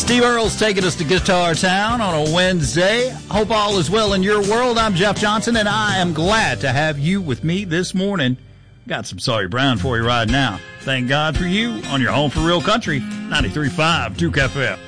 Steve Earle's taking us to Guitar Town on a Wednesday. Hope all is well in your world. I'm Jeff Johnson, and I am glad to have you with me this morning. Got some Sawyer Brown for you right now. Thank God for you on your home for real country, 93.5 Duke FM.